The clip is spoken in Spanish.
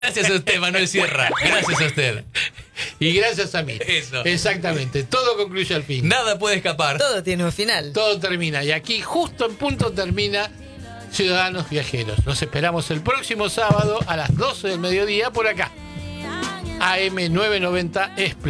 Gracias a usted, Manuel Sierra. Gracias a usted. Y gracias a mí. Eso. Exactamente. Todo concluye al fin. Nada puede escapar. Todo tiene un final. Todo termina. Y aquí, justo en punto, termina Ciudadanos Viajeros. Nos esperamos el próximo sábado a las 12 del mediodía por acá. AM 990 Express.